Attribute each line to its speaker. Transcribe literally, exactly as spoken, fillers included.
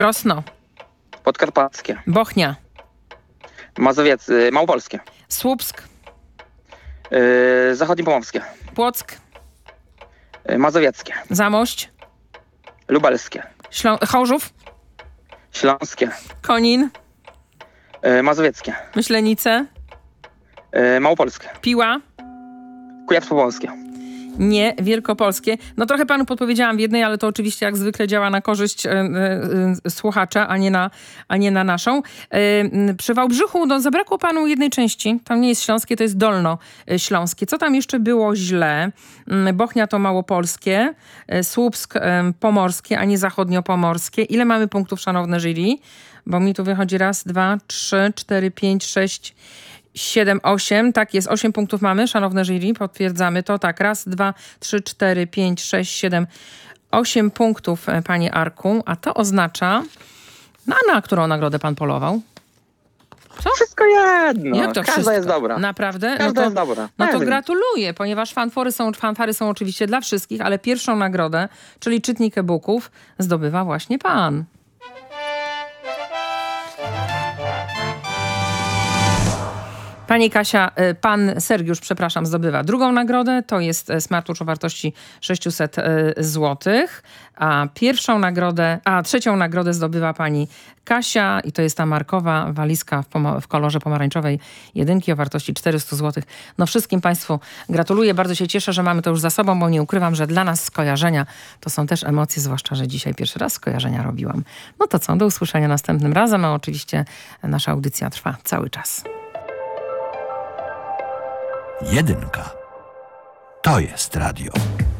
Speaker 1: Rosno.
Speaker 2: Podkarpackie.
Speaker 1: Bochnia.
Speaker 2: Mazowiec, y, Małopolskie.
Speaker 1: Słupsk.
Speaker 2: Y, Zachodniopomorskie.
Speaker 1: Płock.
Speaker 2: Y, Mazowieckie.
Speaker 1: Zamość.
Speaker 2: Lubelskie.
Speaker 1: Ślą- Chorzów.
Speaker 2: Śląskie.
Speaker 1: Konin.
Speaker 2: Y, Mazowieckie.
Speaker 1: Myślenice.
Speaker 2: Y, Małopolskie.
Speaker 1: Piła.
Speaker 2: Kujawsko-Pomorskie.
Speaker 1: Nie, wielkopolskie. No trochę panu podpowiedziałam w jednej, ale to oczywiście jak zwykle działa na korzyść y, y, y, słuchacza, a nie na, a nie na naszą. Y, y, przy Wałbrzychu no, zabrakło panu jednej części. Tam nie jest śląskie, to jest dolnośląskie. Co tam jeszcze było źle? Y, Bochnia to małopolskie, y, Słupsk y, pomorskie, a nie zachodniopomorskie. Ile mamy punktów, szanowne jury? Bo mi tu wychodzi raz, dwa, trzy, cztery, pięć, sześć... siedem, osiem, tak jest, osiem punktów mamy, szanowne jury, potwierdzamy to, tak, raz, dwa, trzy, cztery, pięć, sześć, siedem, osiem punktów, panie Arku, a to oznacza, no, na którą nagrodę pan polował? Co?
Speaker 2: Wszystko jedno.
Speaker 1: Jak to
Speaker 2: Każda
Speaker 1: wszystko?
Speaker 2: jest dobra.
Speaker 1: Naprawdę?
Speaker 2: Każda
Speaker 1: no to,
Speaker 2: jest dobra.
Speaker 1: No to
Speaker 2: Pewnie.
Speaker 1: gratuluję, ponieważ fanfary są, fanfary są oczywiście dla wszystkich, ale pierwszą nagrodę, czyli czytnik e-booków, zdobywa właśnie pan. Pani Kasia, pan Sergiusz, przepraszam, zdobywa drugą nagrodę. To jest smartwatch o wartości sześćset złotych. A pierwszą nagrodę, a trzecią nagrodę zdobywa pani Kasia i to jest ta markowa walizka w, pomo- w kolorze pomarańczowej jedynki o wartości czterysta złotych. No wszystkim państwu gratuluję. Bardzo się cieszę, że mamy to już za sobą, bo nie ukrywam, że dla nas skojarzenia to są też emocje, zwłaszcza, że dzisiaj pierwszy raz skojarzenia robiłam. No to co, do usłyszenia następnym razem, a oczywiście nasza audycja trwa cały czas.
Speaker 3: Jedynka. To jest radio.